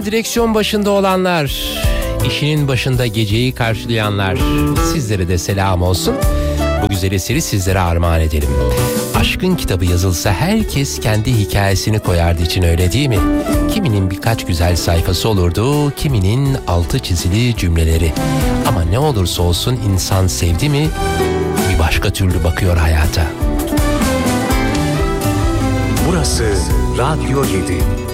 direksiyon başında olanlar, işinin başında geceyi karşılayanlar, sizlere de selam olsun. Bu güzel eseri sizlere armağan edelim. Aşkın kitabı yazılsa herkes kendi hikayesini koyardı için, öyle değil mi? Kiminin birkaç güzel sayfası olurdu, kiminin altı çizili cümleleri. Ama ne olursa olsun insan sevdi mi bir başka türlü bakıyor hayata. Burası Radyo 7.